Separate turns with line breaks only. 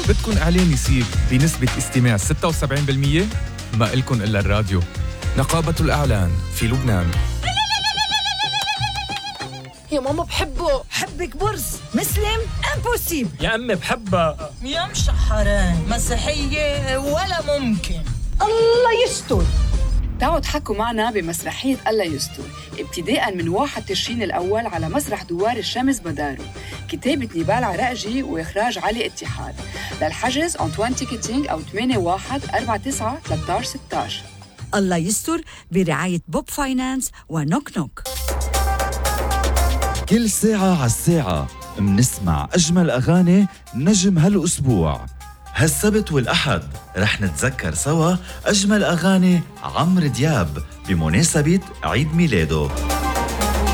بدكن إعلان يصير بنسبة استماع 76%؟ ما إلكن إلا الراديو. نقابة الإعلان في لبنان.
يا ماما بحبه.
حبك برص مسلم امبوسيبل.
يا أمي بحبها.
يا مشحران مسيحية ولا ممكن. الله يستر.
تعالوا تحكوا معنا بمسرحية الله يستر ابتداءً من 1 تشرين الأول على مسرح دوار الشمس بدارو. كتابة نيبال عراقجي وإخراج علي اتحاد. للحجز أنطوان تيكتينج أو 81-49-13-16.
الله يستر برعاية بوب فاينانس ونوك نوك.
كل ساعة على الساعة منسمع أجمل أغاني نجم هالأسبوع. هالسبت والأحد رح نتذكر سوا أجمل أغاني عمرو دياب بمناسبة عيد ميلاده.